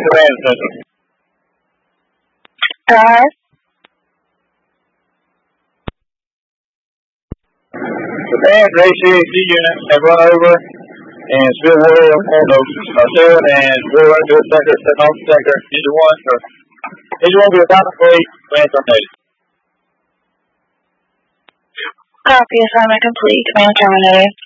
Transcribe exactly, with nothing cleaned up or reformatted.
command center. Five. Command J C A C unit have run over and Stillwater on those seven and we're running to a sector, setting off the sector. Engine one, or engine one will be about to complete, command terminated. Copy, assignment complete, command terminated.